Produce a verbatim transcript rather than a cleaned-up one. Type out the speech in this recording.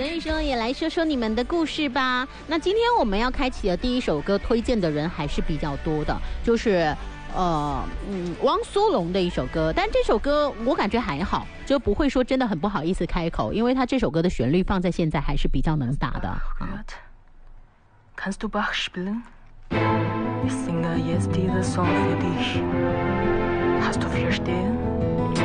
以说也来说说你们的故事吧。那今天我们要开启的第一首歌推荐的人还是比较多的，就是呃嗯汪苏泷的一首歌，但这首歌我感觉还好，就不会说真的很不好意思开口，因为他这首歌的旋律放在现在还是比较能打的啊。 Kannst du Bach spielen? Ich singe jetzt diesen Song für dich. Hast du verstehen?